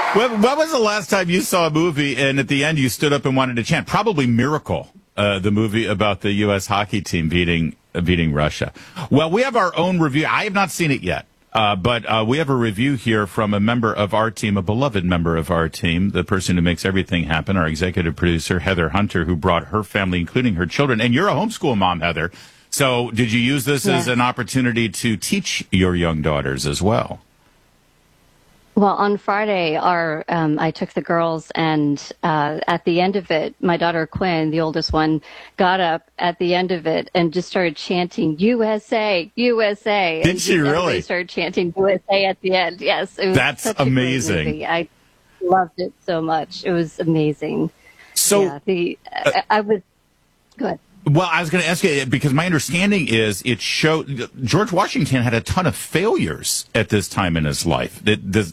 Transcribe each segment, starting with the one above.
When was the last time you saw a movie and at the end you stood up and wanted to chant? Probably Miracle, the movie about the U.S. hockey team beating Russia. Well, we have our own review. I have not seen it yet, but we have a review here from a member of our team, a beloved member of our team, the person who makes everything happen, our executive producer, Heather Hunter, who brought her family, including her children. And you're a homeschool mom, Heather. So did you use this as an opportunity to teach your young daughters as well? Well, on Friday, I took the girls, and at the end of it, my daughter Quinn, the oldest one, got up at the end of it and just started chanting "USA, USA." Did she really? They started chanting "USA" at the end. Yes, it was That's such amazing. A great movie. I loved it so much. It was amazing. So I was good. Well, I was going to ask you, because my understanding is it showed George Washington had a ton of failures at this time in his life. Is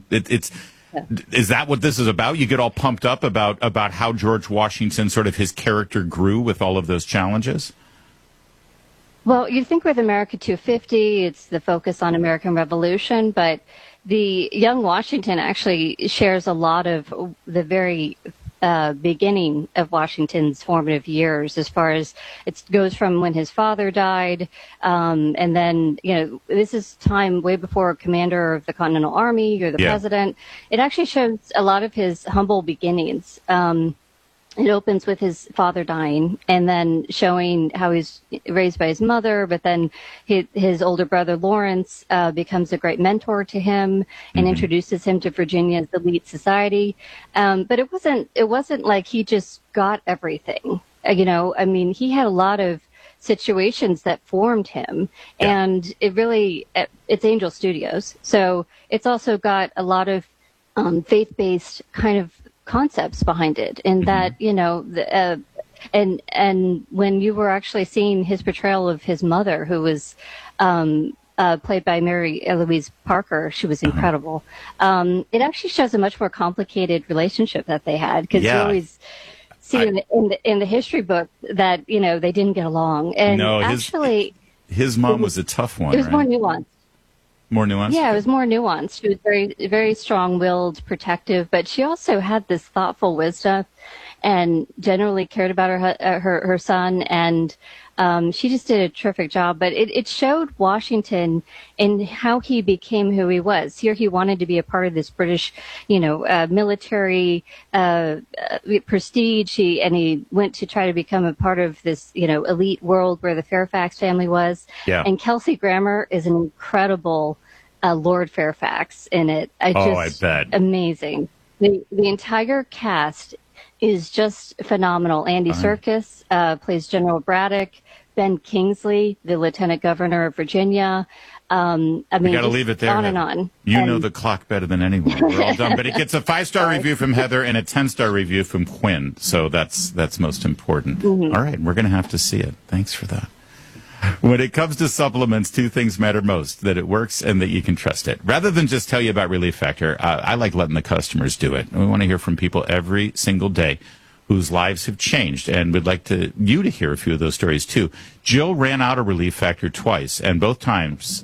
that what this is about? You get all pumped up about how George Washington, sort of his character grew with all of those challenges? Well, you think with America 250, it's the focus on American Revolution, but the young Washington actually shares a lot of the very beginning of Washington's formative years, as far as it goes from when his father died, and then, this is time way before commander of the Continental Army or the president. It actually shows a lot of his humble beginnings. It opens with his father dying, and then showing how he's raised by his mother, but then his older brother Lawrence becomes a great mentor to him and introduces him to Virginia's elite society. But it wasn't like he just got everything. He had a lot of situations that formed him, and it's Angel Studios, so it's also got a lot of faith-based kind of concepts behind it, and that and when you were actually seeing his portrayal of his mother, who was played by Mary Louise Parker, she was incredible. It actually shows a much more complicated relationship that they had, because you always see in the history book that they didn't get along, and his mom was a tough one. It was more nuanced. More nuanced? Yeah, it was more nuanced. She was very, very strong-willed, protective, but she also had this thoughtful wisdom and generally cared about her son, and she just did a terrific job. But it showed Washington in how he became who he was. Here he wanted to be a part of this British, military prestige, and he went to try to become a part of this, elite world where the Fairfax family was. Yeah. And Kelsey Grammer is an incredible Lord Fairfax in it. I bet. Amazing. The entire cast is just phenomenal. Andy Serkis plays General Braddock. Ben Kingsley, the Lieutenant Governor of Virginia. We got to leave it there. On and on. You know the clock better than anyone. We're all done. But it gets a 5-star review from Heather and a 10-star review from Quinn. So that's most important. All right, we're going to have to see it. Thanks for that. When it comes to supplements, two things matter most: that it works and that you can trust it. Rather than just tell you about Relief Factor, I like letting the customers do it. We want to hear from people every single day whose lives have changed, and we'd like you to hear a few of those stories too. Jill ran out of Relief Factor twice, and both times,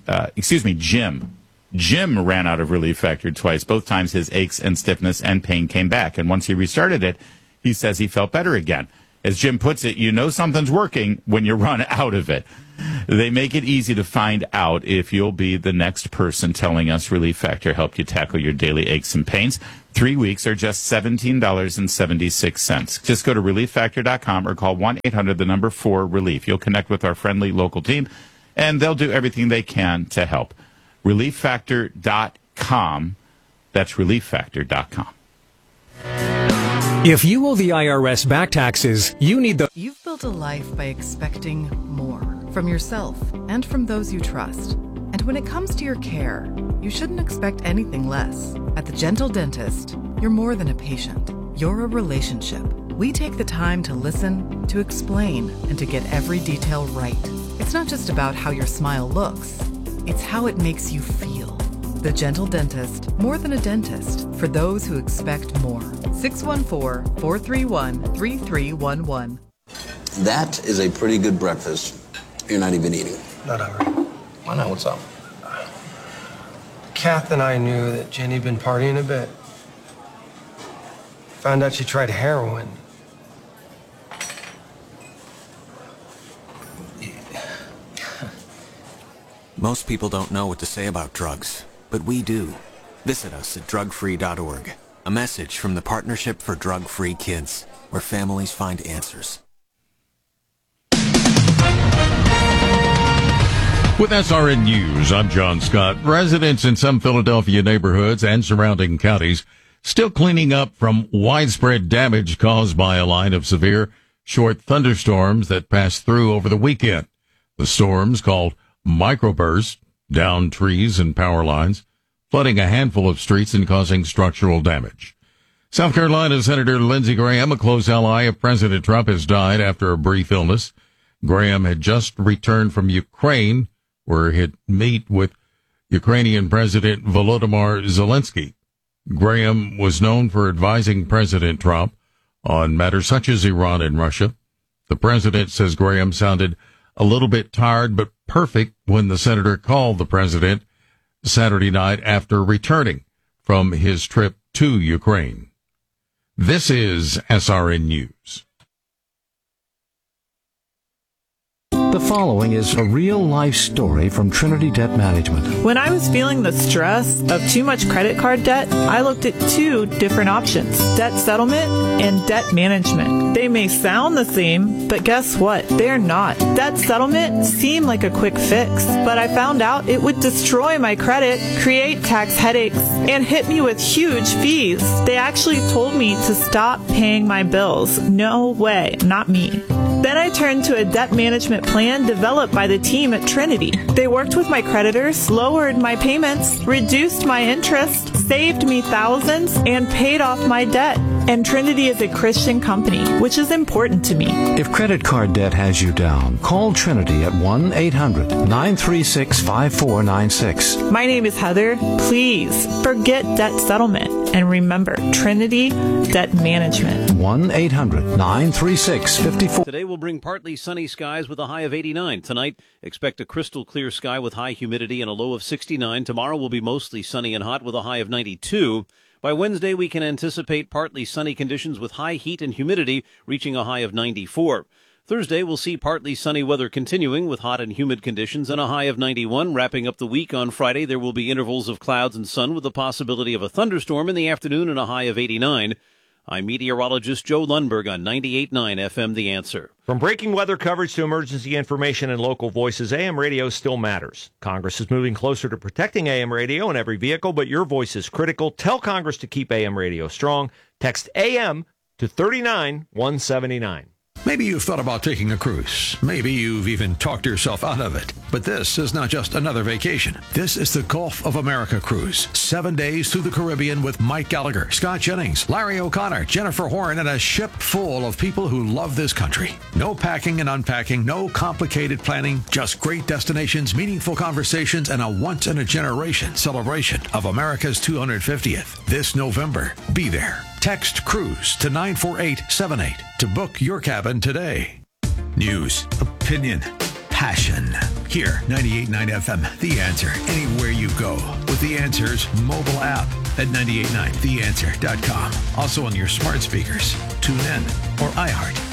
Jim ran out of Relief Factor twice. Both times his aches and stiffness and pain came back, and once he restarted it, he says he felt better again. As Jim puts it, you know something's working when you run out of it. They make it easy to find out if you'll be the next person telling us Relief Factor helped you tackle your daily aches and pains. 3 weeks are just $17.76. Just go to ReliefFactor.com or call 1-800-4RELIEF. You'll connect with our friendly local team, and they'll do everything they can to help. ReliefFactor.com. That's ReliefFactor.com. If you owe the IRS back taxes, you need the... You've built a life by expecting more from yourself and from those you trust. And when it comes to your care, you shouldn't expect anything less. At The Gentle Dentist, you're more than a patient. You're a relationship. We take the time to listen, to explain, and to get every detail right. It's not just about how your smile looks. It's how it makes you feel. The Gentle Dentist, more than a dentist, for those who expect more. 614-431-3311. That is a pretty good breakfast. You're not even eating. Not hungry. Why not? What's up? Kath and I knew that Jenny'd been partying a bit, Found out she tried heroin. Most people don't know what to say about drugs, but we do. Visit us at drugfree.org. A message from the Partnership for Drug-Free Kids, where families find answers. With SRN News, I'm John Scott. Residents in some Philadelphia neighborhoods and surrounding counties still cleaning up from widespread damage caused by a line of severe short thunderstorms that passed through over the weekend. The storms, called microbursts, downed trees and power lines, flooding a handful of streets and causing structural damage. South Carolina Senator Lindsey Graham, a close ally of President Trump, has died after a brief illness. Graham had just returned from Ukraine, where he'd meet with Ukrainian President Volodymyr Zelensky. Graham was known for advising President Trump on matters such as Iran and Russia. The president says Graham sounded a little bit tired but perfect when the senator called the president Saturday night after returning from his trip to Ukraine. This is SRN News. The following is a real-life story from Trinity Debt Management. When I was feeling the stress of too much credit card debt, I looked at two different options: debt settlement and debt management. They may sound the same, but guess what? They're not. Debt settlement seemed like a quick fix, but I found out it would destroy my credit, create tax headaches, and hit me with huge fees. They actually told me to stop paying my bills. No way, not me. Then I turned to a debt management plan developed by the team at Trinity. They worked with my creditors, lowered my payments, reduced my interest, saved me thousands, and paid off my debt. And Trinity is a Christian company, which is important to me. If credit card debt has you down, call Trinity at 1-800-936-5496. My name is Heather. Please forget debt settlement and remember Trinity Debt Management. 1-800-936-5496. Today will bring partly sunny skies with a high of 89. Tonight, expect a crystal clear sky with high humidity and a low of 69. Tomorrow will be mostly sunny and hot with a high of 92. By Wednesday, we can anticipate partly sunny conditions with high heat and humidity reaching a high of 94. Thursday, we'll see partly sunny weather continuing with hot and humid conditions and a high of 91. Wrapping up the week on Friday, there will be intervals of clouds and sun with the possibility of a thunderstorm in the afternoon and a high of 89. I'm meteorologist Joe Lundberg on 98.9 FM The Answer. From breaking weather coverage to emergency information and local voices, AM radio still matters. Congress is moving closer to protecting AM radio in every vehicle, but your voice is critical. Tell Congress to keep AM radio strong. Text AM to 39179. Maybe you've thought about taking a cruise. Maybe you've even talked yourself out of it. But this is not just another vacation. This is the Gulf of America cruise. 7 days through the Caribbean with Mike Gallagher, Scott Jennings, Larry O'Connor, Jennifer Horn, and a ship full of people who love this country. No packing and unpacking, no complicated planning, just great destinations, meaningful conversations, and a once-in-a-generation celebration of America's 250th. This November, be there. Text CRUISE to 94878 to book your cabin today. News, opinion, passion. Here, 98.9 FM, The Answer. Anywhere you go with The Answer's mobile app at 989theanswer.com. Also on your smart speakers, TuneIn, or iHeart.